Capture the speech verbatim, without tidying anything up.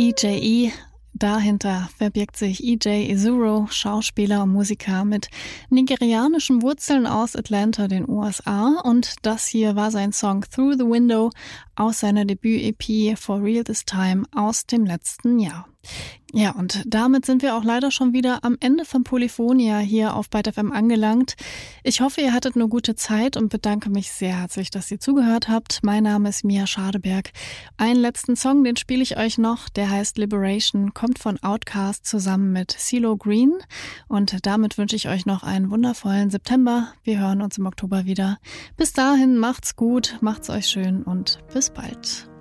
E J E. Dahinter verbirgt sich E J Ezuro, Schauspieler und Musiker mit nigerianischen Wurzeln aus Atlanta, den U S A. Und das hier war sein Song Through the Window aus seiner Debüt-E P For Real This Time aus dem letzten Jahr. Ja, und damit sind wir auch leider schon wieder am Ende von Polyphonia hier auf Byte F M angelangt. Ich hoffe, ihr hattet eine gute Zeit und bedanke mich sehr herzlich, dass ihr zugehört habt. Mein Name ist Mia Schadeberg. Einen letzten Song, den spiele ich euch noch, der heißt Liberation, kommt von Outkast zusammen mit CeeLo Green. Und damit wünsche ich euch noch einen wundervollen September. Wir hören uns im Oktober wieder. Bis dahin, macht's gut, macht's euch schön und bis bald.